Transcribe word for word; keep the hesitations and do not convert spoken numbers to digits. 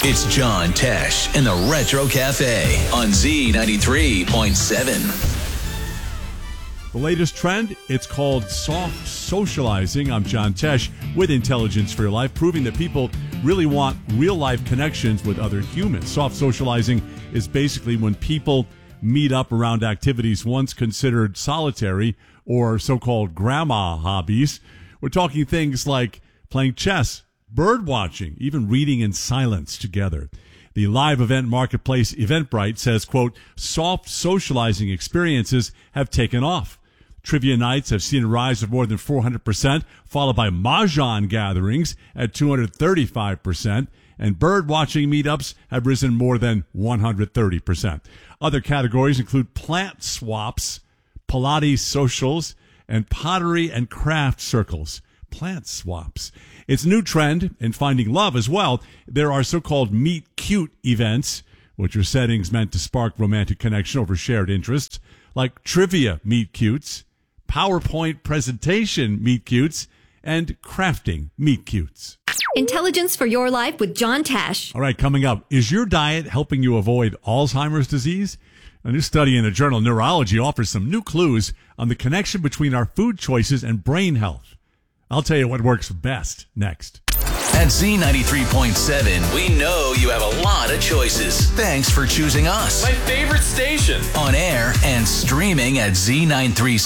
It's John Tesh in the Retro Cafe on Z ninety-three point seven. The latest trend, it's called soft socializing. I'm John Tesh with Intelligence for Your Life, proving that people really want real-life connections with other humans. Soft socializing is basically when people meet up around activities once considered solitary or so-called grandma hobbies. We're talking things like playing chess, bird watching, even reading in silence together. The live event marketplace Eventbrite says, quote, soft socializing experiences have taken off. Trivia nights have seen a rise of more than four hundred percent, followed by mahjong gatherings at two hundred thirty-five percent, and bird watching meetups have risen more than one hundred thirty percent. Other categories include plant swaps, Pilates socials, and pottery and craft circles. Plant swaps. It's a new trend in finding love as well. There are so-called meet cute events, which are settings meant to spark romantic connection over shared interests, like trivia meet cutes, PowerPoint presentation meet cutes, and crafting meet cutes. Intelligence for Your Life with John Tesh. All right, coming up, is your diet helping you avoid Alzheimer's disease? A new study in the journal Neurology offers some new clues on the connection between our food choices and brain health. I'll tell you what works best next. At Z ninety-three point seven, we know you have a lot of choices. Thanks for choosing us. My favorite station. On air and streaming at Z ninety-three.